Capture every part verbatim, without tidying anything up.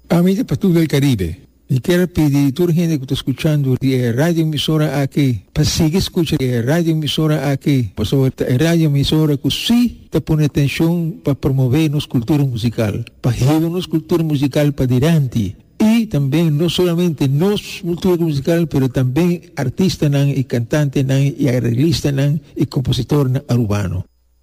Amiga para todo el Caribe, y quiero pedir a toda la gente que está escuchando la radio emisora aquí, para seguir escuchando la radio emisora aquí, por sobre la radio emisora que sí te pone atención para promover nuestra cultura musical, para llevar nuestra cultura musical para adelante. Y también no solamente nuestra cultura musical, pero también artistas y cantantes y arreglistas y compositores urbanos.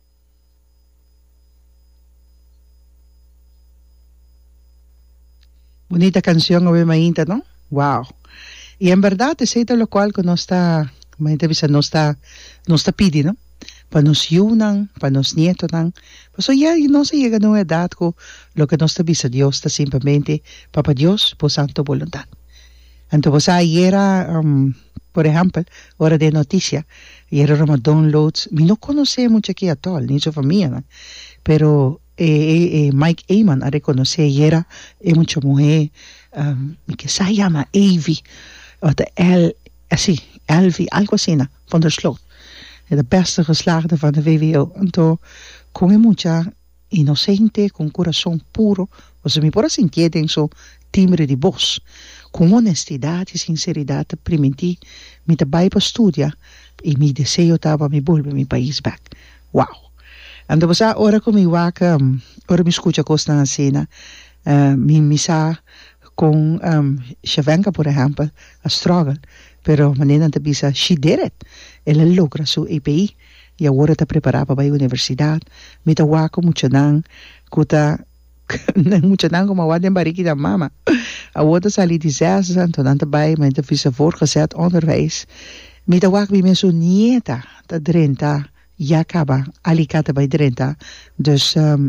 Bonita canción, obviamente, ¿no? Wow. Y en verdad, es esto lo cual que no está, como dice, no está, no está pidiendo, para nos yunan, para nos nietos, pues ya no se llega a una edad que lo que nos está diciendo Dios está simplemente, para Dios, por santo voluntad. Entonces, ayer era, um, por ejemplo, hora de noticia, ayer era un downloads, y no conocía mucho aquí a todo, ni su familia, ¿no? Pero eh, eh, Mike Eyman a reconocer ayer era eh, mucha mujer, um, que se llama Avi, o de El, así, Elvi, algo así, ¿no? Van der Sloot. De beste geslaagde van de W W O. Entonces, con mucha inocente, con corazón puro, o sea, mi por sentir en su timbre de voz, con honestidad y sinceridad, permití mi trabajo estudia y mi deseo estaba me volver a mi país back. Wow. Entonces, ahora con mi vaca, um, ahora me escucha cosas así, uh, mi misa con um, Shavenka, por ejemplo, a struggle, pero manera de bisa, she did it. Ela logra su E P I y ahora está preparada para la universidad. Me está guaco mucho nan, kuta mucho nan como wat en bariki da mama. Ahora salí de zes, en toen aan de bij, met de visa voortgezet onderwijs. Me está guaco bij su nieta, de Drenthe, Jacaba, Alicante bij Drenthe. Dus, um,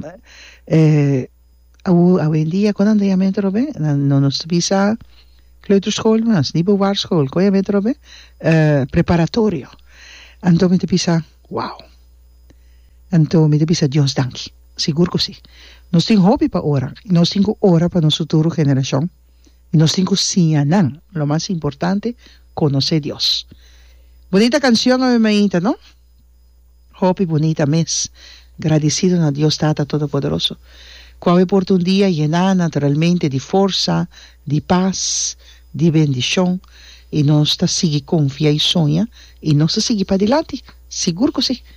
eh, hoy en día, ¿cuándo ya me entrobé? No nos visa kleuterschool, maar dat is niet bewaarschool. Kon je me entrobé? Uh, preparatorio. Entonces me te pisa, wow. Entonces me te pisa, Dios dank. Seguro que sí. Nos tengo hobby para ahora. Nos tengo hora para nuestra futura generación. Y nos tengo sianan. Lo más importante, conocer Dios. Bonita canción, a mi ¿no? Hobby bonita mes. Agradecido a Dios Tata Todopoderoso. Cuando por un día llena naturalmente de fuerza, de paz, de bendición. Y nos sigue confía y sueña. Y nos sigue para adelante. Seguro que sí.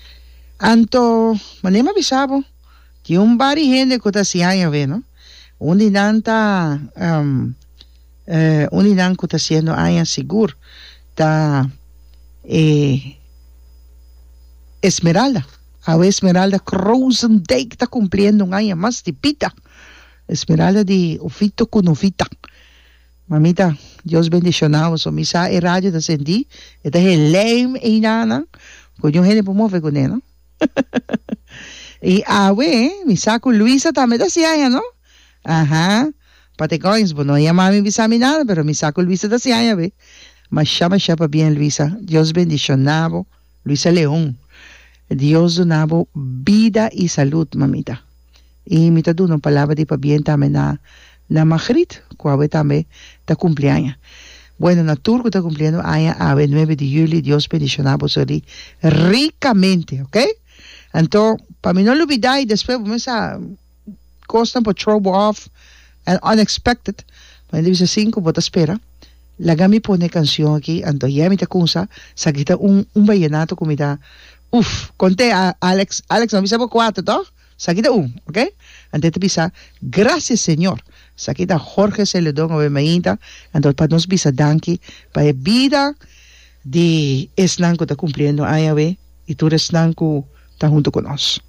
Anto, manema bisabo. Que un bari gente que está haciendo, ¿no? Un dinanta, um, eh, un dinan que está haciendo, ayan seguro. Está, eh, Esmeralda. A Esmeralda Crozendijk está cumpliendo un año más de pita. Esmeralda de Ofito con Ofita. Mamita, Dios bendicionamos. O misa e radio da sendi. Eta he leim e nana. Ko yung hene pomove ko ne, no? Y awe, misa ko Luisa también da siya, no? Ajá. Pate coins, no ya mami bisa mi nada, pero misa ko Luisa da siya, ve. Masha, masha pa bien Luisa. Dios bendicionamos. Luisa León. Dios donavo vida y salud, mamita. Y mi tadu no palabra de pa bien también na na magrit, cuave también ta cumpleaños. Bueno, na turco está cumpliendo año a nueve de julio, Dios bendicionamos ali ricamente, ¿ok? Entonces, para mí no lo olvidar y después vamos a costan por trouble off and unexpected. Para dice cinco, vos te espera. La gami pone canción aquí, entonces ya me te consa, saquita un un vallenato como da. Uf, conté a Alex, Alex, no me sabe cuatro, ¿no? Saquita un, ¿ok? Antes de pisar, gracias Señor. Saquita Jorge Celedón, obviamente, entonces para nos pisar, danki, para la vida de Esnanco está cumpliendo, ahí, y tú Esnanco está junto con nosotros.